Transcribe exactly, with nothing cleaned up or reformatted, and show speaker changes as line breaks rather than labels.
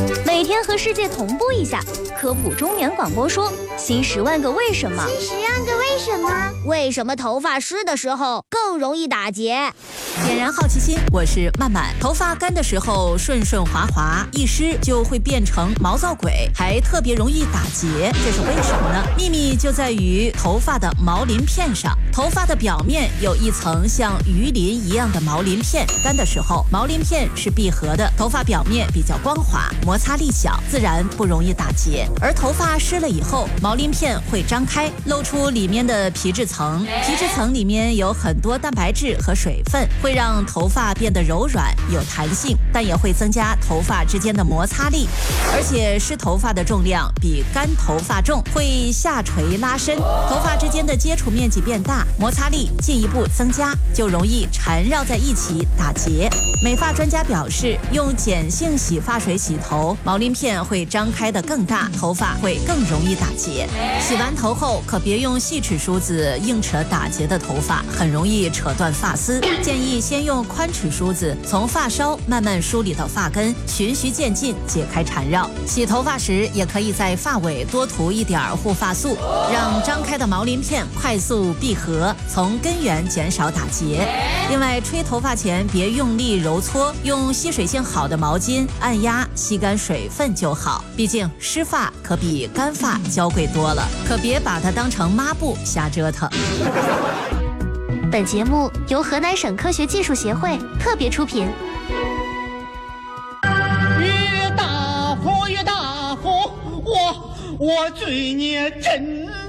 每天和世界同步一下，科普中年广播说新十万个为什么。
新十万个为什么？
为什么头发湿的时候更容易打结？
点燃好奇心，我是曼曼。头发干的时候顺顺滑滑，一湿就会变成毛躁鬼，还特别容易打结，这是为什么呢？秘密就在于头发的毛鳞片上。头发的表面有一层像鱼鳞一样的毛鳞片，干的时候毛鳞片是闭合的，头发表面比较光滑，摩擦力小，自然不容易打结。而头发湿了以后，毛鳞片会张开，露出里面的皮质层，皮质层里面有很多蛋白质和水分，会让头发变得柔软有弹性，但也会增加头发之间的摩擦力。而且湿头发的重量比干头发重，会下垂拉伸，头发之间的接触面积变大，摩擦力进一步增加，就容易缠绕在一起打结。美发专家表示，用碱性洗发水洗头，毛鳞片会张开得更大，头发会更容易打结。洗完头后可别用细齿梳子硬扯打结的头发，很容易扯断发丝。建议先用宽齿梳子从发梢慢慢梳理到发根，循序渐进解开缠绕。洗头发时也可以在发尾多涂一点护发素，让张开的毛鳞片快速闭合，从根源减少打结。另外，吹头发前别用力揉搓，用吸水性好的毛巾按压吸干水分就好。毕竟湿发可比干发娇贵多了，可别把它当成抹布瞎折腾。
本节目由河南省科学技术协会特别出品。
越大火越大火，我我罪孽真